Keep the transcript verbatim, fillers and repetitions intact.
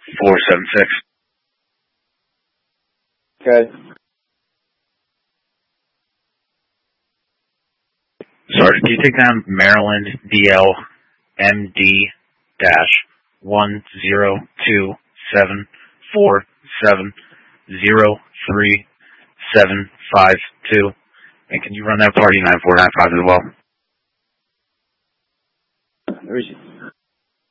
four seven six. Okay. Sergeant, can you take down Maryland D L M D dash one zero two seven four seven zero three seven five two, and can you run that party nine four nine five as well? Where is he?